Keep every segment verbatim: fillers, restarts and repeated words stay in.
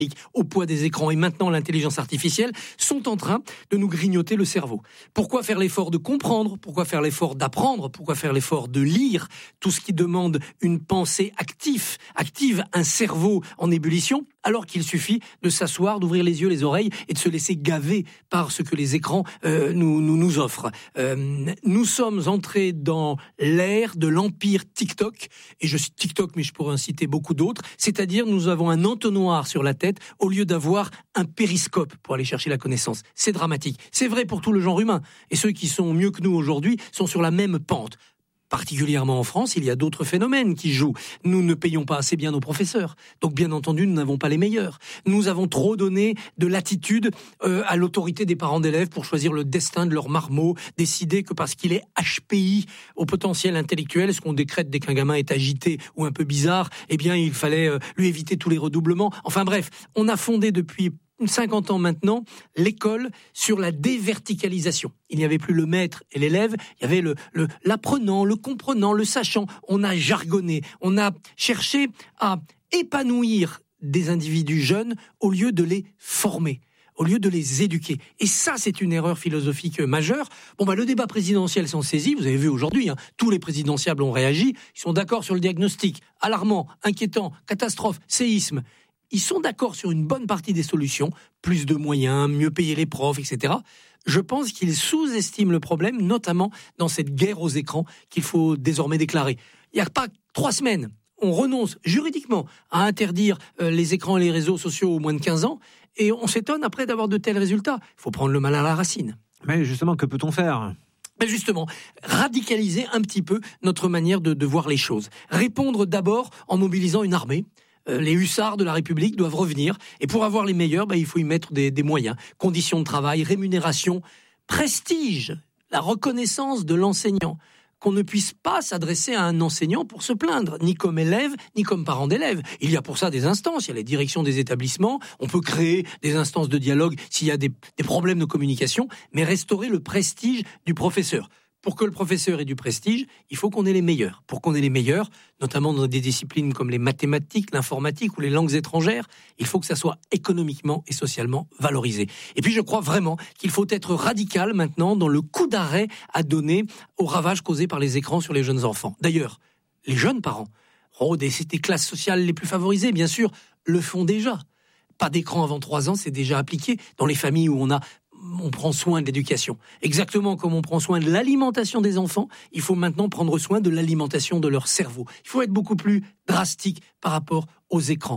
au poids des écrans et maintenant l'intelligence artificielle sont en train de nous grignoter le cerveau. Pourquoi faire l'effort de comprendre ? Pourquoi faire l'effort d'apprendre ? Pourquoi faire l'effort de lire tout ce qui demande une pensée active, active, un cerveau en ébullition, alors qu'il suffit de s'asseoir, d'ouvrir les yeux, les oreilles et de se laisser gaver par ce que les écrans euh, nous, nous, nous offrent. Euh, nous sommes entrés dans l'ère de l'empire TikTok, et je cite TikTok, mais je pourrais en citer beaucoup d'autres, c'est-à-dire nous avons un entonnoir sur la tête au lieu d'avoir un périscope pour aller chercher la connaissance. C'est dramatique. C'est vrai pour tout le genre humain. Et ceux qui sont mieux que nous aujourd'hui sont sur la même pente. Particulièrement en France, il y a d'autres phénomènes qui jouent. Nous ne payons pas assez bien nos professeurs. Donc, bien entendu, nous n'avons pas les meilleurs. Nous avons trop donné de latitude euh, à l'autorité des parents d'élèves pour choisir le destin de leur marmot, décider que parce qu'il est H P I au potentiel intellectuel, ce qu'on décrète dès qu'un gamin est agité ou un peu bizarre, eh bien, il fallait euh, lui éviter tous les redoublements. Enfin bref, on a fondé depuis cinquante ans maintenant, l'école sur la déverticalisation. Il n'y avait plus le maître et l'élève, il y avait le, le, l'apprenant, le comprenant, le sachant. On a jargonné, on a cherché à épanouir des individus jeunes au lieu de les former, au lieu de les éduquer. Et ça, c'est une erreur philosophique majeure. Bon, bah, le débat présidentiel s'en saisit. Vous avez vu aujourd'hui, hein, tous les présidentiables ont réagi. Ils sont d'accord sur le diagnostic. Alarmant, inquiétant, catastrophe, séisme. Ils sont d'accord sur une bonne partie des solutions, plus de moyens, mieux payer les profs, et cetera. Je pense qu'ils sous-estiment le problème, notamment dans cette guerre aux écrans qu'il faut désormais déclarer. Il n'y a pas trois semaines, on renonce juridiquement à interdire euh, les écrans et les réseaux sociaux aux moins de quinze ans, et on s'étonne après d'avoir de tels résultats. Il faut prendre le mal à la racine. Mais justement, que peut-on faire ? Mais justement, radicaliser un petit peu notre manière de, de voir les choses. Répondre d'abord en mobilisant une armée. Les hussards de la République doivent revenir. Et pour avoir les meilleurs, bah, il faut y mettre des, des moyens. Conditions de travail, rémunération, prestige, la reconnaissance de l'enseignant. Qu'on ne puisse pas s'adresser à un enseignant pour se plaindre, ni comme élève, ni comme parent d'élève. Il y a pour ça des instances, il y a les directions des établissements, on peut créer des instances de dialogue s'il y a des, des problèmes de communication, mais restaurer le prestige du professeur. Pour que le professeur ait du prestige, il faut qu'on ait les meilleurs. Pour qu'on ait les meilleurs, notamment dans des disciplines comme les mathématiques, l'informatique ou les langues étrangères, il faut que ça soit économiquement et socialement valorisé. Et puis je crois vraiment qu'il faut être radical maintenant dans le coup d'arrêt à donner aux ravages causés par les écrans sur les jeunes enfants. D'ailleurs, les jeunes parents, oh, des, des classes sociales les plus favorisées, bien sûr, le font déjà. Pas d'écran avant trois ans, c'est déjà appliqué dans les familles où on a on prend soin de l'éducation. Exactement comme on prend soin de l'alimentation des enfants, il faut maintenant prendre soin de l'alimentation de leur cerveau. Il faut être beaucoup plus drastique par rapport aux écrans.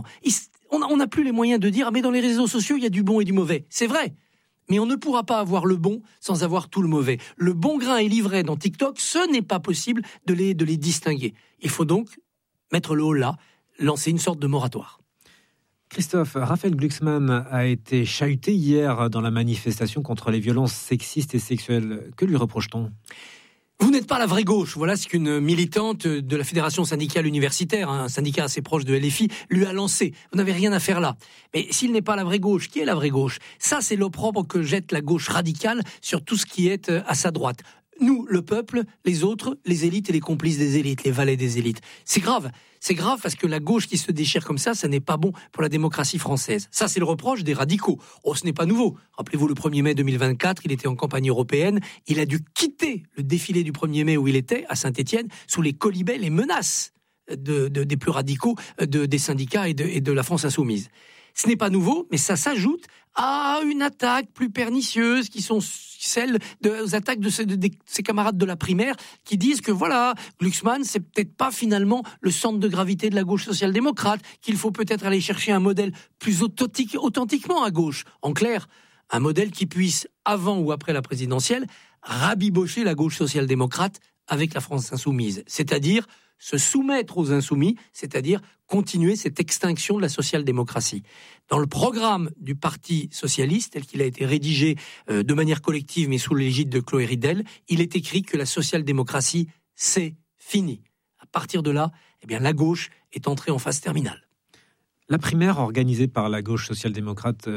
On n'a plus les moyens de dire « Ah mais dans les réseaux sociaux, il y a du bon et du mauvais ». C'est vrai, mais on ne pourra pas avoir le bon sans avoir tout le mauvais. Le bon grain est livré dans TikTok, ce n'est pas possible de les, de les distinguer. Il faut donc mettre le haut là, lancer une sorte de moratoire. Christophe, Raphaël Glucksmann a été chahuté hier dans la manifestation contre les violences sexistes et sexuelles. Que lui reproche-t-on ? Vous n'êtes pas la vraie gauche. Voilà ce qu'une militante de la Fédération syndicale universitaire, un syndicat assez proche de L F I, lui a lancé. Vous n'avez rien à faire là. Mais s'il n'est pas la vraie gauche, qui est la vraie gauche ? Ça, c'est l'opprobre que jette la gauche radicale sur tout ce qui est à sa droite. Nous, le peuple, les autres, les élites et les complices des élites, les valets des élites. C'est grave. C'est grave parce que la gauche qui se déchire comme ça, ça n'est pas bon pour la démocratie française. Ça, c'est le reproche des radicaux. Oh, ce n'est pas nouveau. Rappelez-vous, le premier mai deux mille vingt-quatre, il était en campagne européenne. Il a dû quitter le défilé du premier mai où il était, à Saint-Étienne, sous les quolibets, les menaces de, de, des plus radicaux, de, des syndicats et de, et de la France insoumise. Ce n'est pas nouveau, mais ça s'ajoute à une attaque plus pernicieuse qui sont celles des attaques de ses, de, de ses camarades de la primaire qui disent que voilà, Glucksmann, c'est peut-être pas finalement le centre de gravité de la gauche social-démocrate, qu'il faut peut-être aller chercher un modèle plus authentique, authentiquement à gauche. En clair, un modèle qui puisse, avant ou après la présidentielle, rabibocher la gauche social-démocrate avec la France insoumise. C'est-à-dire se soumettre aux insoumis, c'est-à-dire continuer cette extinction de la social-démocratie. Dans le programme du Parti socialiste, tel qu'il a été rédigé euh, de manière collective, mais sous l'égide de Chloé Ridel, il est écrit que la social-démocratie, c'est fini. À partir de là, eh bien, la gauche est entrée en phase terminale. La primaire organisée par la gauche social-démocrate euh,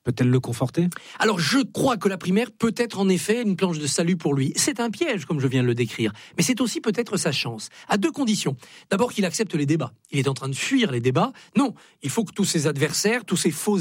Peut-elle le conforter ? Alors, je crois que la primaire peut être en effet une planche de salut pour lui. C'est un piège, comme je viens de le décrire. Mais c'est aussi peut-être sa chance. À deux conditions. D'abord, qu'il accepte les débats. Il est en train de fuir les débats. Non, il faut que tous ses adversaires, tous ses faux